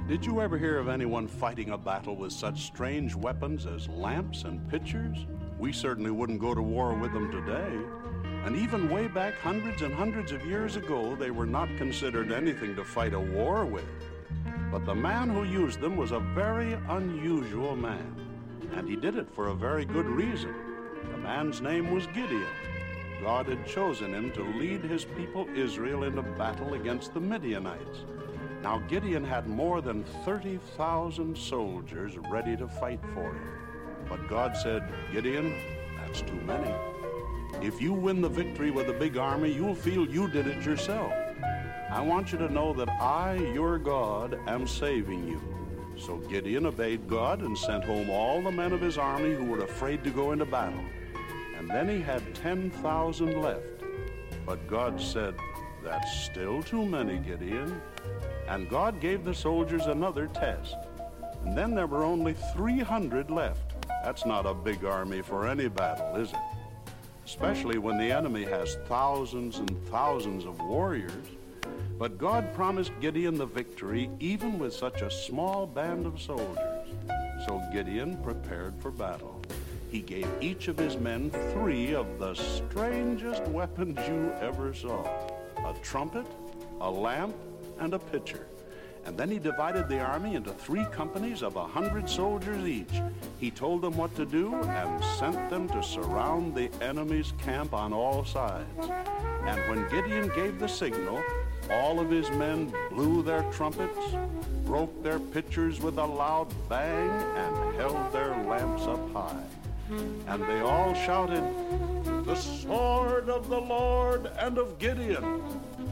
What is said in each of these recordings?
Did you ever hear of anyone fighting a battle with such strange weapons as lamps and pitchers? We certainly wouldn't go to war with them today. And even way back hundreds and hundreds of years ago, they were not considered anything to fight a war with. But the man who used them was a very unusual man, and he did it for a very good reason. The man's name was Gideon. God had chosen him to lead his people Israel into battle against the Midianites. Now Gideon had more than 30,000 soldiers ready to fight for him. But God said, "Gideon, that's too many. If you win the victory with a big army, you'll feel you did it yourself. I want you to know that I, your God, am saving you." So Gideon obeyed God and sent home all the men of his army who were afraid to go into battle. And then he had 10,000 left. But God said, "That's still too many, Gideon." And God gave the soldiers another test. And then there were only 300 left. That's not a big army for any battle, is it? Especially when the enemy has thousands and thousands of warriors. But God promised Gideon the victory even with such a small band of soldiers. So Gideon prepared for battle. He gave each of his men 3 of the strangest weapons you ever saw: a trumpet, a lamp, and a pitcher. And then he divided the army into 3 companies of 100 soldiers each. He told them what to do and sent them to surround the enemy's camp on all sides. And when Gideon gave the signal, all of his men blew their trumpets, broke their pitchers with a loud bang, and held their lamps up high. And they all shouted, "The sword of the Lord and of Gideon."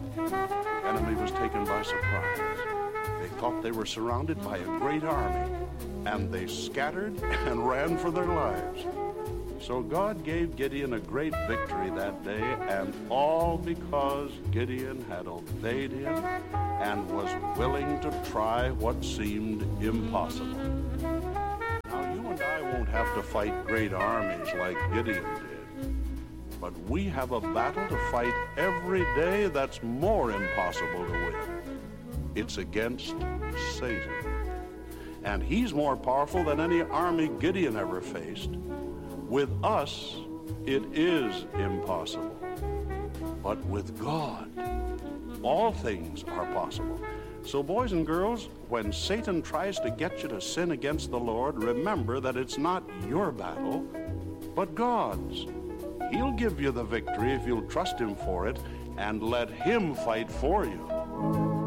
The enemy was taken by surprise. They thought they were surrounded by a great army, and they scattered and ran for their lives. So God gave Gideon a great victory that day, and all because Gideon had obeyed him and was willing to try what seemed impossible. Now, you and I won't have to fight great armies like Gideon did, but we have a battle to fight every day that's more impossible to win. It's against Satan. And he's more powerful than any army Gideon ever faced. With us, it is impossible. But with God, all things are possible. So boys and girls, when Satan tries to get you to sin against the Lord, remember that it's not your battle, but God's. He'll give you the victory if you'll trust him for it and let him fight for you.